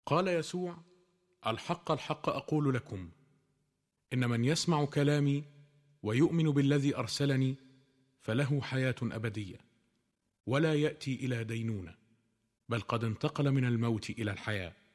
قال يسوع: الحق الحق أقول لكم، إن من يسمع كلامي ويؤمن بالذي أرسلني فله حياة أبدية، ولا يأتي إلى دينونة، بل قد انتقل من الموت إلى الحياة.